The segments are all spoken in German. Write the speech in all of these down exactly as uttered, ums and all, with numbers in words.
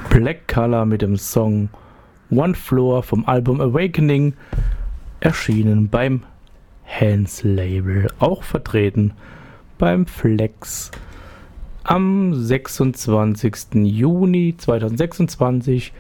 Black Color mit dem Song One Floor vom Album Awakening, erschienen beim Hans Label, auch vertreten beim Flex am sechsundzwanzigsten Juni zweitausendsechsundzwanzig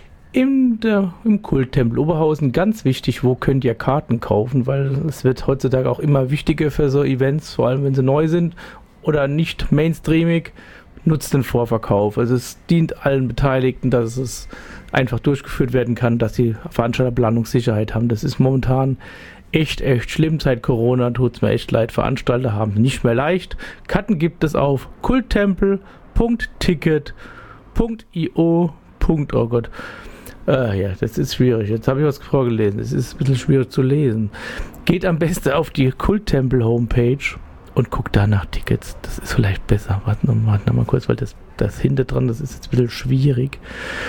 in der, im Kulttempel Oberhausen. Ganz wichtig, wo könnt ihr Karten kaufen, weil es wird heutzutage auch immer wichtiger für so Events, vor allem wenn sie neu sind oder nicht mainstreamig. Nutzt den Vorverkauf. Also es dient allen Beteiligten, dass es einfach durchgeführt werden kann, dass die Veranstalter Planungssicherheit haben. Das ist momentan echt, echt schlimm. Seit Corona tut es mir echt leid. Veranstalter haben es nicht mehr leicht. Karten gibt es auf kulttempel punkt ticket punkt io. Oh Gott. Äh, ja, das ist schwierig. Jetzt habe ich was vorgelesen. Es ist ein bisschen schwierig zu lesen. Geht am besten auf die Kulttempel Homepage und guckt da nach Tickets. Das ist vielleicht besser. Warten wir mal, mal kurz, weil das, das hinter dran, das ist jetzt ein bisschen schwierig.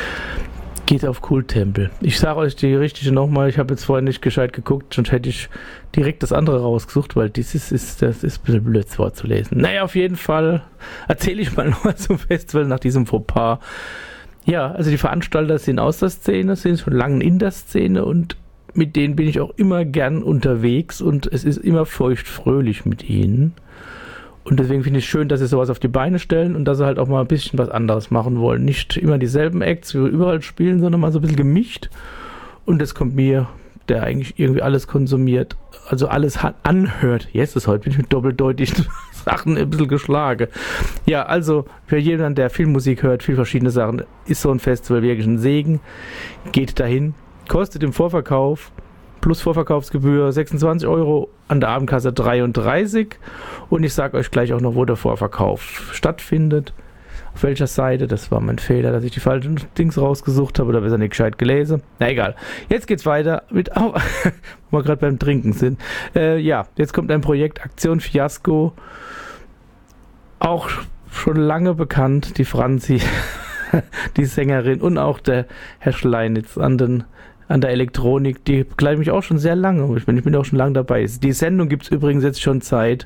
Geht auf Kulttempel. Ich sage euch die richtige nochmal. Ich habe jetzt vorhin nicht gescheit geguckt, sonst hätte ich direkt das andere rausgesucht, weil dieses ist, das ist ein bisschen blöd vorzulesen. Naja, auf jeden Fall erzähle ich mal noch zum Festival nach diesem Fauxpas. Ja, also die Veranstalter sind aus der Szene, sind schon lange in der Szene und mit denen bin ich auch immer gern unterwegs und es ist immer feuchtfröhlich mit ihnen. Und deswegen finde ich es schön, dass sie sowas auf die Beine stellen und dass sie halt auch mal ein bisschen was anderes machen wollen. Nicht immer dieselben Acts, wie wir überall spielen, sondern mal so ein bisschen gemischt. Und das kommt mir, der eigentlich irgendwie alles konsumiert, also alles hat, anhört. Jetzt ist heute bin ich mit doppeldeutigen Sachen ein bisschen geschlagen. Ja, also für jemanden, der viel Musik hört, viel verschiedene Sachen, ist so ein Festival wirklich ein Segen. Geht dahin. Kostet im Vorverkauf plus Vorverkaufsgebühr sechsundzwanzig Euro, an der Abendkasse dreiunddreißig. Und ich sage euch gleich auch noch, wo der Vorverkauf stattfindet. Auf welcher Seite, das war mein Fehler, dass ich die falschen Dings rausgesucht habe oder besser nicht gescheit gelesen. Na egal. Jetzt geht's weiter mit, oh, wo wir gerade beim Trinken sind. Äh, ja, jetzt kommt ein Projekt Aktion Fiasko. Auch schon lange bekannt, die Franzi, die Sängerin und auch der Herr Schleinitz an den an der Elektronik, die begleitet mich auch schon sehr lange. Ich bin, ich bin auch schon lange dabei. Die Sendung gibt es übrigens jetzt schon seit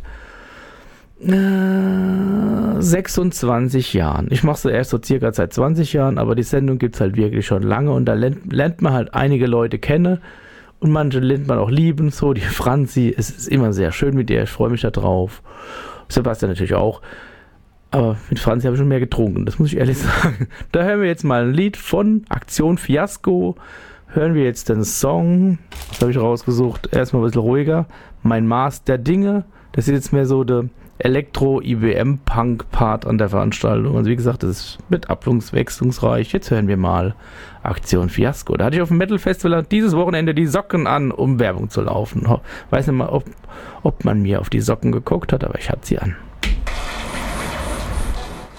äh, sechsundzwanzig Jahren. Ich mache sie erst so circa seit zwanzig Jahren, aber die Sendung gibt es halt wirklich schon lange und da lernt, lernt man halt einige Leute kennen und manche lernt man auch lieben. So, die Franzi, es ist immer sehr schön mit ihr, ich freue mich da drauf. Sebastian natürlich auch. Aber mit Franzi habe ich schon mehr getrunken, das muss ich ehrlich sagen. Da hören wir jetzt mal ein Lied von Aktion Fiasko. Hören wir jetzt den Song, was habe ich rausgesucht, erstmal ein bisschen ruhiger, Mein Maß der Dinge, das ist jetzt mehr so der Elektro-I B M-Punk-Part an der Veranstaltung, also wie gesagt, das ist mit abwechslungsreich. Jetzt hören wir mal Aktion Fiasko. Da hatte ich auf dem Metal Festival dieses Wochenende die Socken an, um Werbung zu laufen. Weiß nicht mal, ob, ob man mir auf die Socken geguckt hat, aber ich hatte sie an.